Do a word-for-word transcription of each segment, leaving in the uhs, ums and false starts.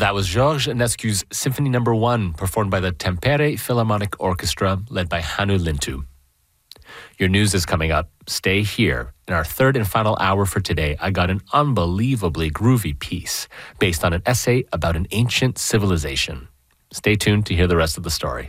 That was Georges Enescu's Symphony Number One, performed by the Tampere Philharmonic Orchestra, led by Hannu Lintu. Your news is coming up. Stay here. In our third and final hour for today, I got an unbelievably groovy piece based on an essay about an ancient civilization. Stay tuned to hear the rest of the story.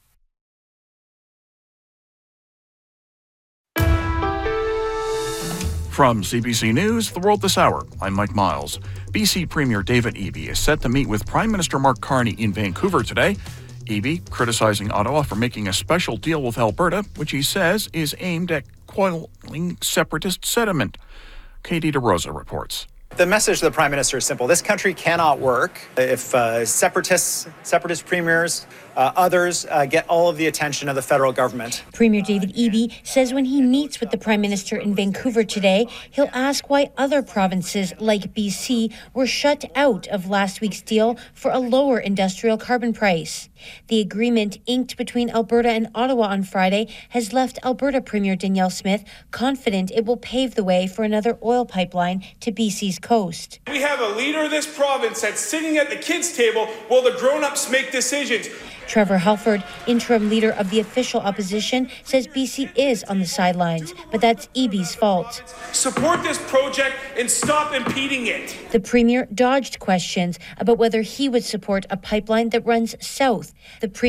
From C B C News, The World This Hour, I'm Mike Miles. B C Premier David Eby is set to meet with Prime Minister Mark Carney in Vancouver today. Eby criticizing Ottawa for making a special deal with Alberta, which he says is aimed at quelling separatist sentiment. Katie DeRosa reports. The message to the Prime Minister is simple. This country cannot work if uh, separatists, separatist premiers, uh, others uh, get all of the attention of the federal government. Premier David Eby says when he meets with the Prime Minister in Vancouver today, he'll ask why other provinces like B C were shut out of last week's deal for a lower industrial carbon price. The agreement inked between Alberta and Ottawa on Friday has left Alberta Premier Danielle Smith confident it will pave the way for another oil pipeline to B C's coast. We have a leader of this province that's sitting at the kids' table while the grown-ups make decisions. Trevor Halford, interim leader of the official opposition, says B C is on the sidelines, but that's Eby's fault. Support this project and stop impeding it. The Premier dodged questions about whether he would support a pipeline that runs south. The